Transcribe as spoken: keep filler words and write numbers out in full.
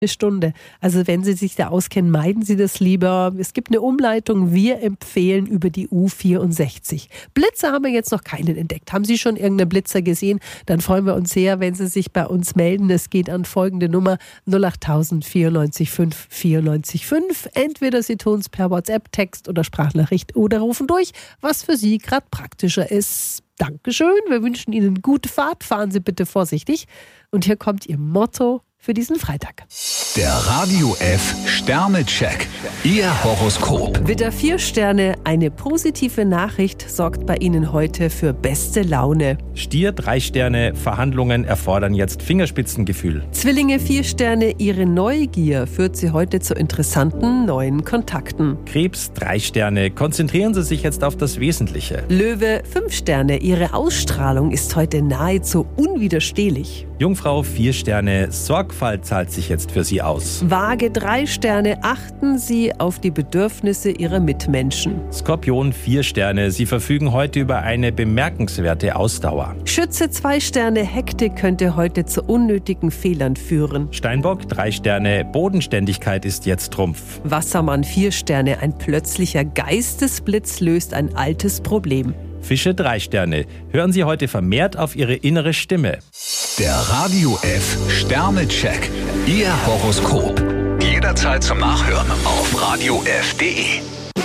Eine Stunde. Also wenn Sie sich da auskennen, meiden Sie das lieber. Es gibt eine Umleitung. Wir empfehlen über die U vierundsechzig. Blitzer haben wir jetzt noch keinen entdeckt. Haben Sie schon irgendeinen Blitzer gesehen? Dann freuen wir uns sehr, wenn Sie sich bei uns melden. Es geht an folgende Nummer null acht tausend vierundneunzig fünf vierundneunzig fünf. Entweder Sie tun es per WhatsApp, Text oder Sprachnachricht oder rufen durch, was für Sie gerade praktischer ist. Dankeschön. Wir wünschen Ihnen gute Fahrt. Fahren Sie bitte vorsichtig. Und hier kommt Ihr Motto für diesen Freitag. Der Radio F Sternecheck. Ihr Horoskop. Widder vier Sterne, eine positive Nachricht sorgt bei Ihnen heute für beste Laune. Stier drei Sterne, Verhandlungen erfordern jetzt Fingerspitzengefühl. Zwillinge vier Sterne, Ihre Neugier führt Sie heute zu interessanten neuen Kontakten. Krebs drei Sterne, konzentrieren Sie sich jetzt auf das Wesentliche. Löwe fünf Sterne, Ihre Ausstrahlung ist heute nahezu unwiderstehlich. Jungfrau vier Sterne, Sorgfalt zahlt sich jetzt für Sie aus. Waage drei Sterne, achten Sie auf die Bedürfnisse Ihrer Mitmenschen. Skorpion vier Sterne, Sie verfügen heute über eine bemerkenswerte Ausdauer. Schütze zwei Sterne, Hektik könnte heute zu unnötigen Fehlern führen. Steinbock drei Sterne, Bodenständigkeit ist jetzt Trumpf. Wassermann vier Sterne, ein plötzlicher Geistesblitz löst ein altes Problem. Fische drei Sterne, hören Sie heute vermehrt auf Ihre innere Stimme. Der Radio F Sternecheck. Ihr Horoskop. Jederzeit zum Nachhören auf radio f punkt de.